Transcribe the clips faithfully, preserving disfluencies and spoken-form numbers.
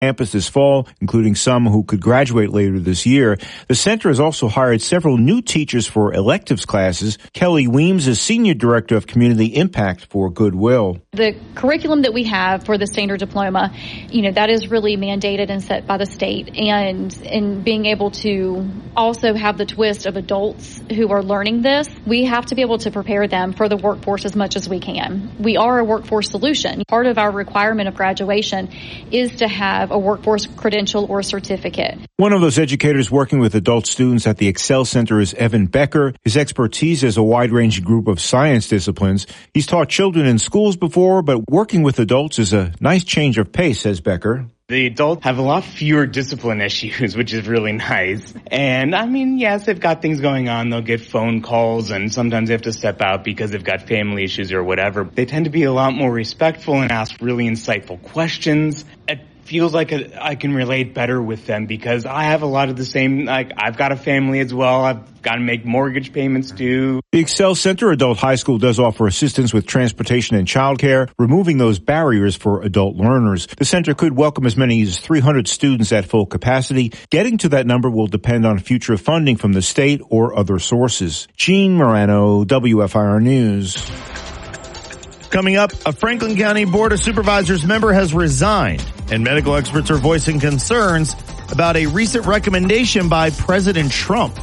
campus this fall, including some who could graduate later this year. The center has also hired several new teachers for electives classes. Kelly Weems is Senior Director of Community Impact for Goodwill. The curriculum that we have for the standard diploma, you know, that is really mandated and set by the state. And in being able to also have the twist of adults who are learning this, we have to be able to prepare them for the workforce as much as we can. We are a workforce solution. Part of our requirement of graduation is to have a workforce credential or certificate. One of those educators working with adult students at the Excel Center is Evan Becker. His expertise is a wide-ranging group of science disciplines. He's taught children in schools before, but working with adults is a nice change of pace, says Becker. The adults have a lot fewer discipline issues, which is really nice. And I mean, yes, they've got things going on. They'll get phone calls and sometimes they have to step out because they've got family issues or whatever. They tend to be a lot more respectful and ask really insightful questions. It feels like a, I can relate better with them because I have a lot of the same, like I've got a family as well. I've got to make mortgage payments too. The Excel Center Adult High School does offer assistance with transportation and childcare, removing those barriers for adult learners. The center could welcome as many as three hundred students at full capacity. Getting to that number will depend on future funding from the state or other sources. Gene Morano, W F I R News. Coming up, a Franklin County Board of Supervisors member has resigned, and medical experts are voicing concerns about a recent recommendation by President Trump.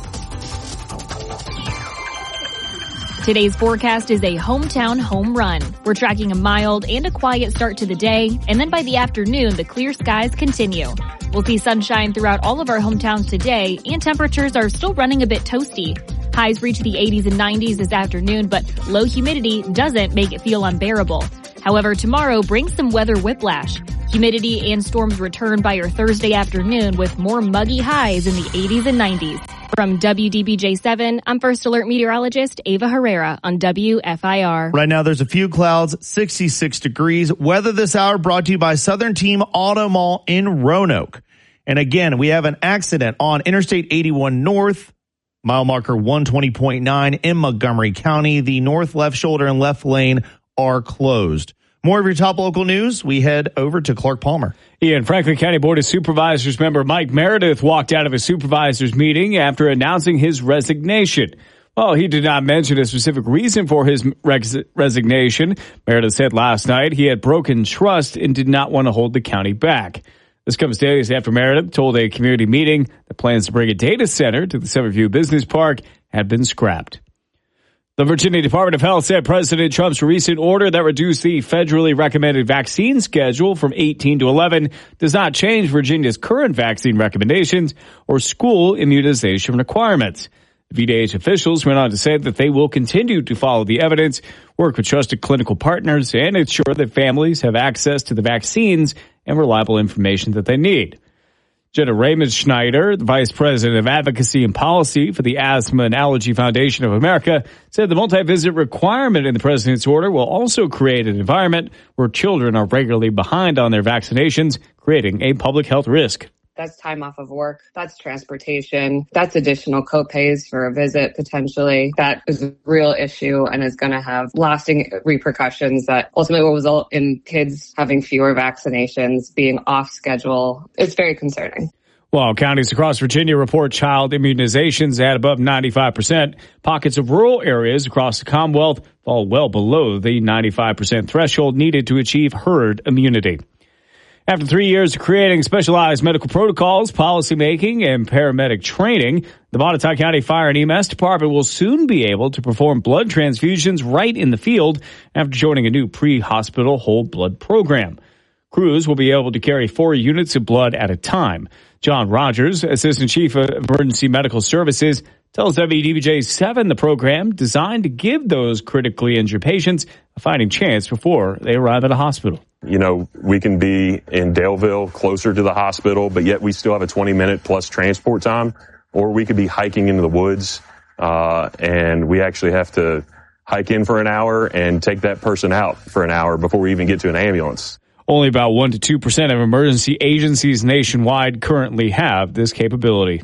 Today's forecast is a hometown home run. We're tracking a mild and a quiet start to the day, and then by the afternoon, the clear skies continue. We'll see sunshine throughout all of our hometowns today, and temperatures are still running a bit toasty. Highs reach the eighties and nineties this afternoon, but low humidity doesn't make it feel unbearable. However, tomorrow brings some weather whiplash. Humidity and storms return by your Thursday afternoon with more muggy highs in the eighties and nineties. From W D B J seven, I'm First Alert meteorologist Ava Herrera on W F I R. Right now, there's a few clouds, sixty-six degrees. Weather this hour brought to you by Southern Team Auto Mall in Roanoke. And again, we have an accident on Interstate eighty-one North, mile marker one twenty point nine in Montgomery County. The north left shoulder and left lane are closed. More of your top local news, we head over to Clark Palmer. Ian, Franklin County Board of Supervisors member Mike Meredith walked out of a supervisors meeting after announcing his resignation. Well, he did not mention a specific reason for his res- resignation. Meredith said last night he had broken trust and did not want to hold the county back. This comes days after Meredith told a community meeting that plans to bring a data center to the Summerview Business Park had been scrapped. The Virginia Department of Health said President Trump's recent order that reduced the federally recommended vaccine schedule from eighteen to eleven does not change Virginia's current vaccine recommendations or school immunization requirements. V D H officials went on to say that they will continue to follow the evidence, work with trusted clinical partners, and ensure that families have access to the vaccines and reliable information that they need. Jenna Raymond Schneider, the Vice President of Advocacy and Policy for the Asthma and Allergy Foundation of America, said the multi-visit requirement in the president's order will also create an environment where children are regularly behind on their vaccinations, creating a public health risk. That's time off of work. That's transportation. That's additional co-pays for a visit, potentially. That is a real issue and is going to have lasting repercussions that ultimately will result in kids having fewer vaccinations, being off schedule. It's very concerning. While counties across Virginia report child immunizations at above ninety-five percent, pockets of rural areas across the Commonwealth fall well below the ninety-five percent threshold needed to achieve herd immunity. After three years of creating specialized medical protocols, policymaking, and paramedic training, the Botetourt County Fire and E M S Department will soon be able to perform blood transfusions right in the field after joining a new pre-hospital whole blood program. Crews will be able to carry four units of blood at a time. John Rogers, Assistant Chief of Emergency Medical Services, tells W D B J seven the program designed to give those critically injured patients a fighting chance before they arrive at a hospital. You know, we can be in Daleville, closer to the hospital, but yet we still have a twenty minute plus transport time, or we could be hiking into the woods, uh, and we actually have to hike in for an hour and take that person out for an hour before we even get to an ambulance. Only about one to two percent of emergency agencies nationwide currently have this capability.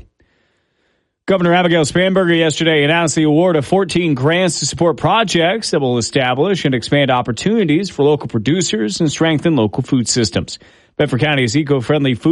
Governor Abigail Spanberger yesterday announced the award of fourteen grants to support projects that will establish and expand opportunities for local producers and strengthen local food systems. Bedford County's eco-friendly food